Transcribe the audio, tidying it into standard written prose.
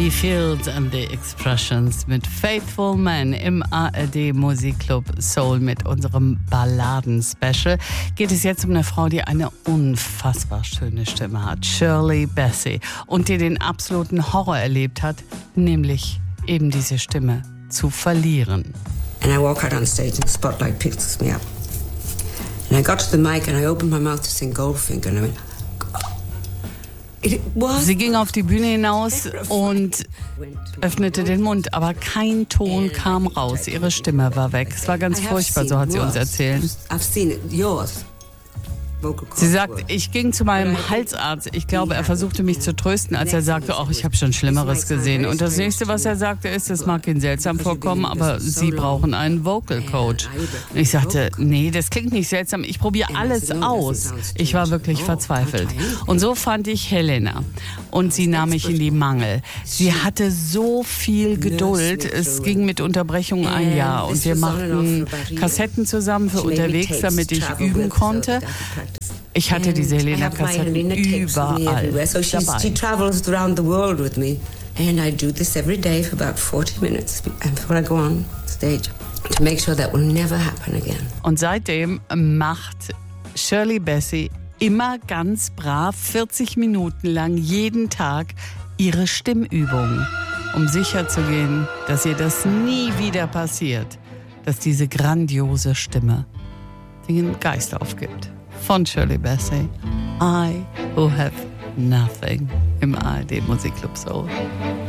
Stevie Fields and the Expressions mit Faithful Man im ARD Musikclub Soul mit unserem Balladen-Special. Geht es jetzt um eine Frau, die eine unfassbar schöne Stimme hat, Shirley Bassey, und die den absoluten Horror erlebt hat, nämlich eben diese Stimme zu verlieren. And I walk out on stage and the spotlight picks me up. And I got to the mic and I opened my mouth to sing Goldfinger and I went... Sie ging auf die Bühne hinaus und öffnete den Mund, aber kein Ton kam raus. Ihre Stimme war weg. Es war ganz furchtbar, so hat sie uns erzählt. Sie sagt, ich ging zu meinem Halsarzt. Ich glaube, er versuchte mich zu trösten, als er sagte, ach, ich habe schon Schlimmeres gesehen. Und das nächste, was er sagte, ist, es mag Ihnen seltsam vorkommen, aber Sie brauchen einen Vocal Coach. Und ich sagte, nee, das klingt nicht seltsam. Ich probiere alles aus. Ich war wirklich verzweifelt. Und so fand ich Helena. Und sie nahm mich in die Mangel. Sie hatte so viel Geduld. Es ging mit Unterbrechungen ein Jahr. Und wir machten Kassetten zusammen für unterwegs, damit ich üben konnte. Ich hatte diese Helena-Kassetten überall dabei. She travels around the world with me. And I do this every day for about 40 minutes before I go on stage to make sure that will never happen again. Und seitdem macht Shirley Bassey immer ganz brav 40 Minuten lang jeden Tag ihre Stimmübungen, um sicherzugehen, dass ihr das nie wieder passiert, dass diese grandiose Stimme den Geist aufgibt. Von Shirley Bassey, I Who Have Nothing im ARD Musikclub Soul.